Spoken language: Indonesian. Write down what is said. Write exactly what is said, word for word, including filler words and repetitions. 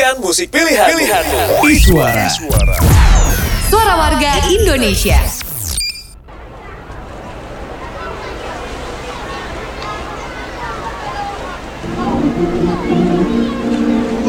Sajian musik pilihan pilihanmu. Iswara. Suara warga Indonesia.